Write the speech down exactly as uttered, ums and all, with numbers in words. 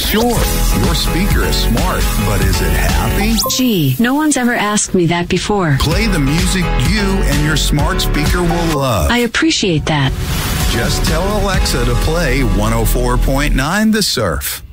Sure, your speaker is smart, but is it happy? Gee, no one's ever asked me that before. Play the music you and your smart speaker will love. I appreciate that. Just tell Alexa to play one oh four point nine The Surf.